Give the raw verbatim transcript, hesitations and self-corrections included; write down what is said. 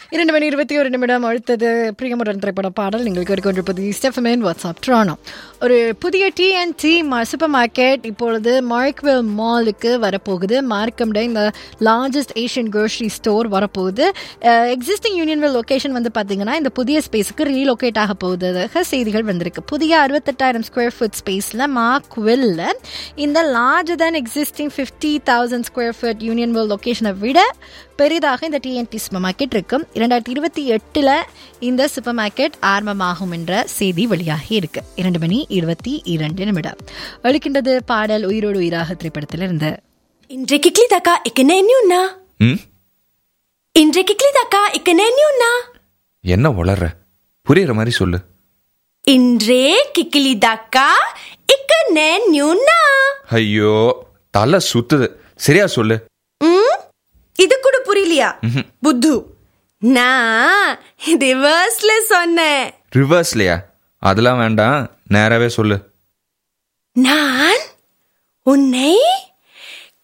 இரண்டு மணி இருபத்தி ஒரு நிமிடம் அடுத்தது பிரியமுடன் திரைப்பட பாடல் நீங்கள் கேட்டுக்கொண்டிருப்பது ஸ்டெஃபமேன் வாட்ஸ்அப் ட்ரானோ. ஒரு புதிய D and D super market இப்பொழுது மார்க்வெல் மாலுக்கு வரப்போகுது. மார்க்கம்ட இந்த லார்ஜஸ்ட் ஏஷியன் grocery ஸ்டோர் வரப்போகுது. எக்ஸிஸ்டிங் யூனியன்வெல் லொக்கேஷன் வந்து பார்த்தீங்கன்னா இந்த புதிய ஸ்பேஸுக்கு ரீலோகேட் ஆக போகுதாக செய்திகள் வந்திருக்கு. புதிய அறுபத்தெட்டாயிரம் ஸ்கொயர் ஃபுட் ஸ்பேஸில் மார்க்வெல்ல இந்த லார்ஜர் தேன் existing fifty thousand square food யூனியன்வெல் லொக்கேஷனை விட பெரிதாக இந்த டிஎன்டி சூப்பர் மார்க்கெட் இருக்கும். இரண்டாயிரத்தி இருபத்தி எட்டுல இந்த சூப்பர் மார்க்கெட் ஆரம்பமாகும் என்ற செய்தி வெளியாகி இருக்கு. இரண்டு மணி இருபத்தி இரண்டு நிமிடம் ஒழிக்கின்றது பாடல் உயிரோடு உயிராக திரைப்படத்திலிருந்து. இன்றைக்கு கிளிதாக்கா இக்கனேன்யூன்னா இன்றைக்கு கிளிதாக்கா இக்கனேன்யூன்னா என்ன வளர்ற புரியுற மாதிரி சொல்லு. இன்றே கிக்கிலிதாக்கா இக்கனேன்யூன்னா. ஐயோ தலை சுத்துது, சரியா சொல்லு. இது கூட புரியலையா புத்து? நான் ரிவர்ஸ்ல சொன்னேன். ரிவர்ஸ்லயா? அதெல்லாம் வேண்டாம், நேராவே சொல்லு. நான் உன்னை